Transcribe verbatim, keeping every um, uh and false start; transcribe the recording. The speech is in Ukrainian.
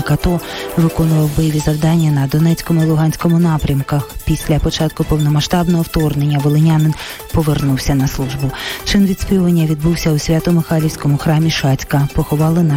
АТО виконував бойові завдання на Донецькому і Луганському напрямках. Після початку повномасштабного вторгнення волинянин повернувся на службу. Чин відспівування відбувся у Свято-Михайлівському храмі Шацька. Поховали на